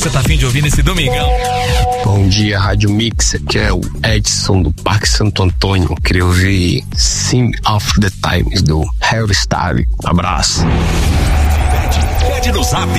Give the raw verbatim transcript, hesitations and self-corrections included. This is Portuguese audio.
Você tá afim de ouvir nesse domingão? Bom dia, Rádio Mix, aqui é o Edson do Parque Santo Antônio. Queria ouvir Sing of the Times do Harry Styles. Abraço. Pede no Zap